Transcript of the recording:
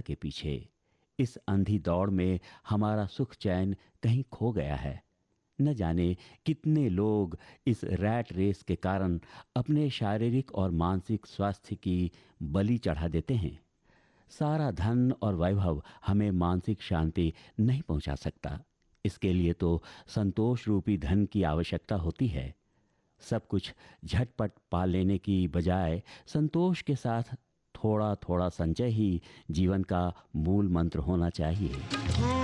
के पीछे। इस अंधी दौड़ में हमारा सुख चैन कहीं खो गया है। न जाने कितने लोग इस रैट रेस के कारण अपने शारीरिक और मानसिक स्वास्थ्य की बलि चढ़ा देते हैं। सारा धन और वैभव हमें मानसिक शांति नहीं पहुंचा सकता। इसके लिए तो संतोष रूपी धन की आवश्यकता होती है। सब कुछ झटपट पा लेने की बजाय संतोष के साथ थोड़ा थोड़ा संचय ही जीवन का मूल मंत्र होना चाहिए।